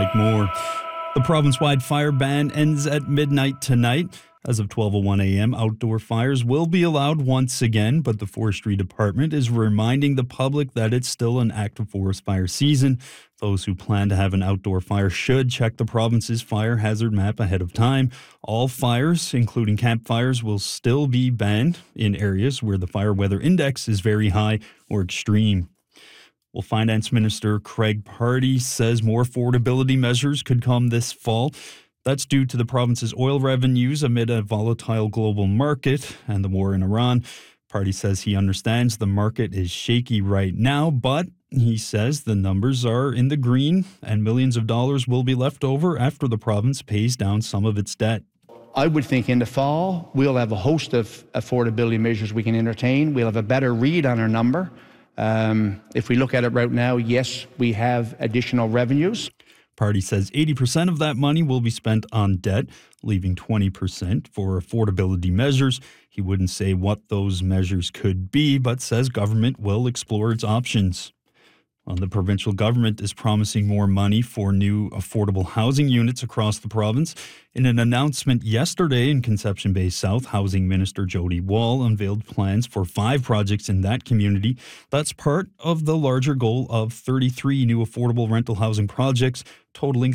Mike Moore. The province-wide fire ban ends at midnight tonight. As of 12:01 a.m., outdoor fires will be allowed once again, but the Forestry Department is reminding the public that it's still an active forest fire season. Those who plan to have an outdoor fire should check the province's fire hazard map ahead of time. All fires, including campfires, will still be banned in areas where the fire weather index is very high or extreme. Well, Finance Minister Craig Pardee says more affordability measures could come this fall. That's due to the province's oil revenues amid a volatile global market and the war in Iran. Pardee says he understands the market is shaky right now, but he says the numbers are in the green and millions of dollars will be left over after the province pays down some of its debt. I would think in the fall we'll have a host of affordability measures we can entertain. We'll have a better read on our number. If we look at it right now, yes, we have additional revenues. Pardee says 80% of that money will be spent on debt, leaving 20% for affordability measures. He wouldn't say what those measures could be, but says government will explore its options. The provincial government is promising more money for new affordable housing units across the province. In an announcement yesterday in Conception Bay South, Housing Minister Jody Wall unveiled plans for 5 projects in that community. That's part of the larger goal of 33 new affordable rental housing projects, totaling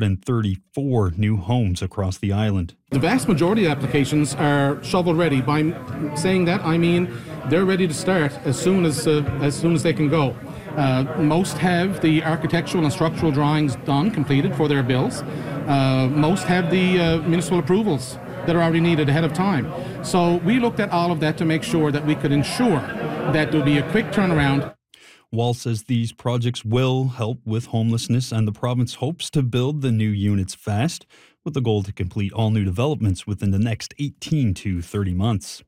334 new homes across the island. The vast majority of applications are shovel-ready. By saying that, I mean they're ready to start as soon as they can go. Most have the architectural and structural drawings completed for their bills. Most have the municipal approvals that are already needed ahead of time. So we looked at all of that to make sure that we could ensure that there would be a quick turnaround. Wall says these projects will help with homelessness, and the province hopes to build the new units fast, with the goal to complete all new developments within the next 18 to 30 months.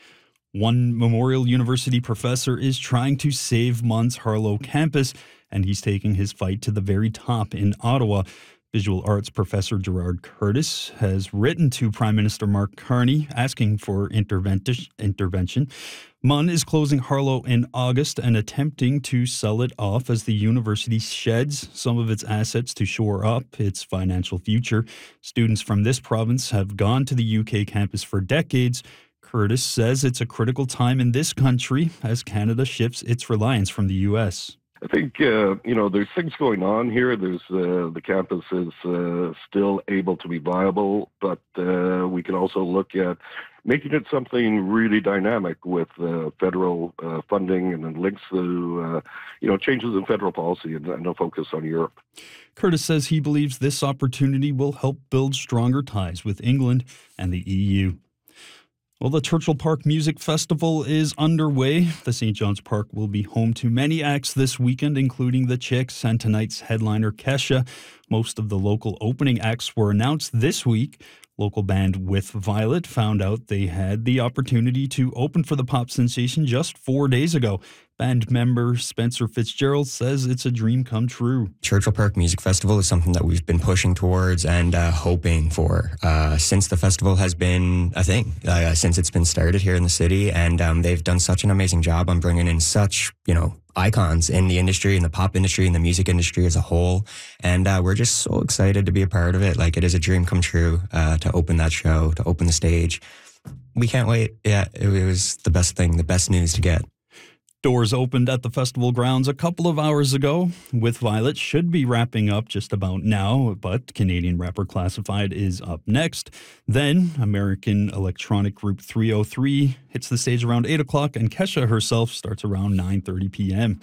One Memorial University professor is trying to save MUN's Harlow campus, and he's taking his fight to the very top in Ottawa. Visual arts professor Gerard Curtis has written to Prime Minister Mark Carney asking for intervention. MUN is closing Harlow in August and attempting to sell it off as the university sheds some of its assets to shore up its financial future. Students from this province have gone to the UK campus for decades. Curtis says it's a critical time in this country as Canada shifts its reliance from the U.S. I think, there's things going on here. There's the campus is still able to be viable, but we can also look at making it something really dynamic with federal funding and then links to, changes in federal policy and a focus on Europe. Curtis says he believes this opportunity will help build stronger ties with England and the EU. Well, the Churchill Park Music Festival is underway. The St. John's Park will be home to many acts this weekend, including the Chicks and tonight's headliner Kesha. Most of the local opening acts were announced this week. Local band With Violet found out they had the opportunity to open for the pop sensation just 4 days ago. Band member Spencer Fitzgerald says it's a dream come true. Churchill Park Music Festival is something that we've been pushing towards and hoping for since the festival has been a thing, since it's been started here in the city. And they've done such an amazing job on bringing in such, icons in the industry, in the pop industry, in the music industry as a whole. And we're just so excited to be a part of it. Like, it is a dream come true to open that show, to open the stage. We can't wait. Yeah, it was the best thing, the best news to get. Doors opened at the festival grounds a couple of hours ago. With Violet should be wrapping up just about now, but Canadian rapper Classified is up next. Then American electronic group 303 hits the stage around 8 o'clock, and Kesha herself starts around 9:30 p.m.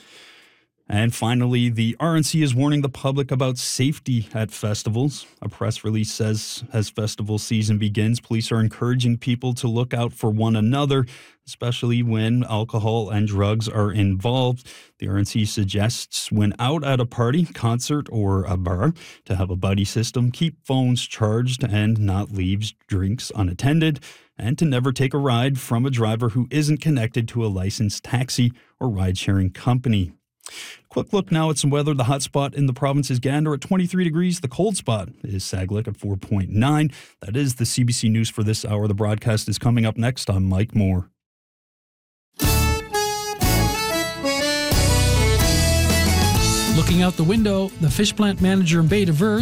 And finally, the RNC is warning the public about safety at festivals. A press release says as festival season begins, police are encouraging people to look out for one another, especially when alcohol and drugs are involved. The RNC suggests when out at a party, concert, or a bar to have a buddy system, keep phones charged and not leave drinks unattended, and to never take a ride from a driver who isn't connected to a licensed taxi or ride-sharing company. Quick look now at some weather. The hot spot in the province is Gander at 23 degrees. The cold spot is Saglec at 4.9. That is the CBC News for this hour. The broadcast is coming up next. I'm Mike Moore. Looking out the window, the fish plant manager in Bay de Verde